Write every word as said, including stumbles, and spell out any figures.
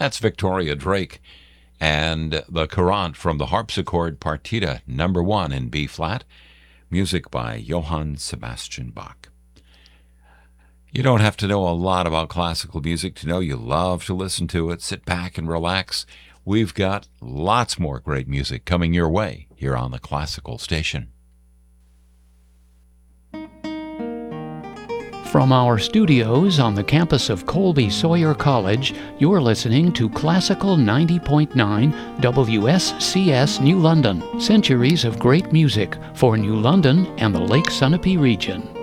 That's Victoria Drake. And the Courant from the Harpsichord Partita number one in B-flat, music by Johann Sebastian Bach. You don't have to know a lot about classical music to know you love to listen to it. Sit back and relax. We've got lots more great music coming your way here on the Classical Station. From our studios on the campus of Colby Sawyer College, you're listening to Classical ninety point nine W S C S New London. Centuries of great music for New London and the Lake Sunapee region.